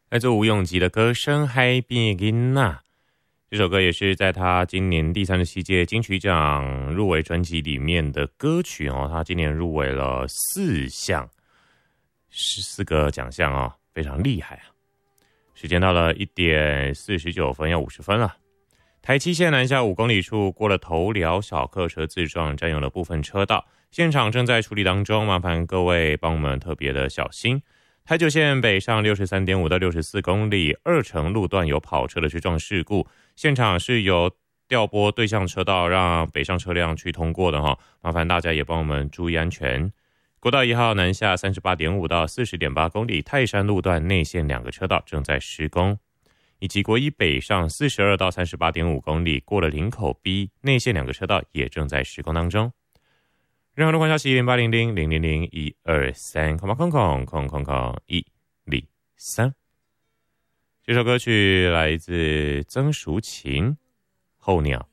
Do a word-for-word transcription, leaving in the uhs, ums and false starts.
来自吴永吉的歌声《海边的囡仔》，这首歌也是在他今年第三十七届金曲奖入围专辑里面的歌曲哦。他今年入围了四项，十四个奖项哦，非常厉害啊！时间到了一点四十九分，要五十分了。台七线南下五公里处过了头寮小客车自撞，占用了部分车道，现场正在处理当中，麻烦各位帮我们特别的小心。台九线北上 六十三点五 到六十四公里，二城路段有跑车的追撞事故，现场是由调拨对向车道让北上车辆去通过的哈，麻烦大家也帮我们注意安全。国道一号南下 三十八点五 到 四十点八公里，泰山路段内线两个车道正在施工，以及国一北上四十二到 三十八点五公里，过了林口 B 内线两个车道也正在施工当中。任何路况消息零八零零零零零一二三空空空空空空一零三。这首歌曲来自曾淑琴，候鸟。